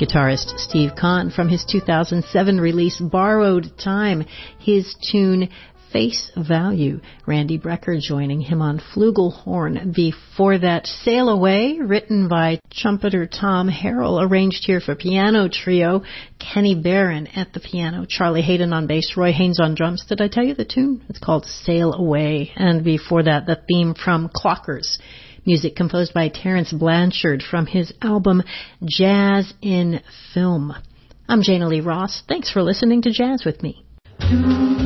guitarist Steve Kahn from his 2007 release Borrowed Time, his tune Face Value. Randy Brecker joining him on flugelhorn. Before that, Sail Away, written by trumpeter Tom Harrell, arranged here for piano trio, Kenny Barron at the piano, Charlie Hayden on bass, Roy Haynes on drums. Did I tell you the tune? It's called Sail Away. And before that, the theme from Clockers, music composed by Terence Blanchard from his album Jazz in Film. I'm Jana Lee Ross. Thanks for listening to Jazz with Me.